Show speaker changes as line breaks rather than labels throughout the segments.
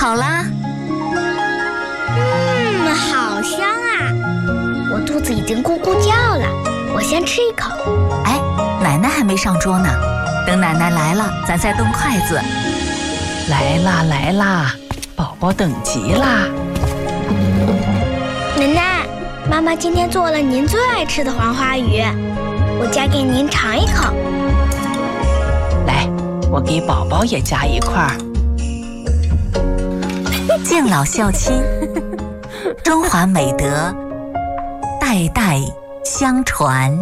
好啦。
好香啊！我肚子已经咕咕叫了，我先吃一口。
哎，奶奶还没上桌呢，等奶奶来了，咱再动筷子。
来啦来啦，宝宝等急啦！
奶奶，妈妈今天做了您最爱吃的黄花鱼，我夹给您尝一口。
来，我给宝宝也夹一块儿。
敬老孝亲，中华美德代代相传。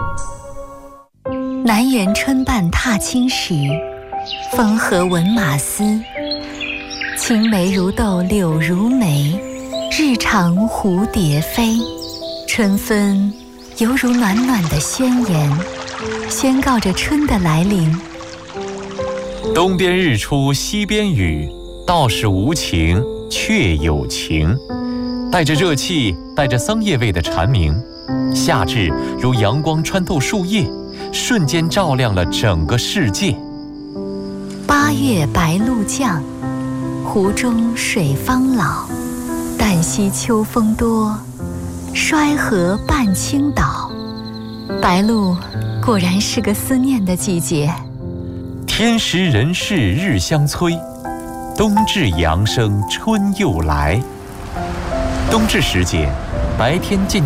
南园春半踏青时，风和闻马嘶。青梅如豆柳如眉，日长蝴蝶飞。春分犹如暖暖的宣言，宣告着春的来临。
东边日出西边雨，道是无晴却有晴。带着热气，带着桑叶味的蝉鸣，夏至如阳光穿透树叶，瞬间照亮了整个世界。
8月白露降，湖中水方老。旦夕秋风多，衰荷半倾倒。白露果然是个思念的季节。
天时人事日相催，冬至阳生春又来。冬至时节，白天渐